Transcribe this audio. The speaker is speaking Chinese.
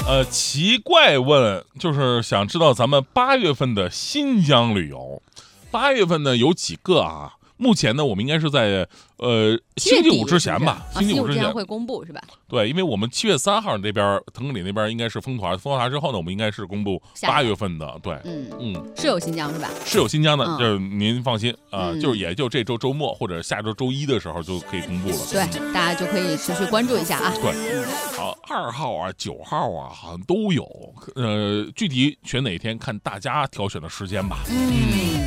奇怪问就是想知道咱们8月份的新疆旅游。8月份呢有几个啊？目前呢，我们应该是在星期五之前吧， 星期五之前会公布是吧？ 对，因为我们7月3号那边腾格里那边应该是封团，封团之后呢，我们应该是公布8月份的。对， 是有新疆是吧？ 是有新疆的，就是您放心啊，就是也就这周周末或者下周周一的时候就可以公布了。 对，大家就可以持续关注一下啊。 对，好，2号啊、9号啊，好像都有，具体选哪天看大家挑选的时间吧。